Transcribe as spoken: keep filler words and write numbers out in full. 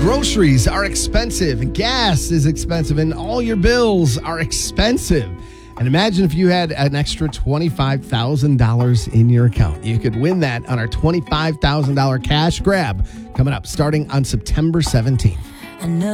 Groceries are expensive, and gas is expensive, and all your bills are expensive. And imagine if you had an extra twenty-five thousand dollars in your account. You could win that on our twenty-five thousand dollars cash grab coming up starting on September seventeenth.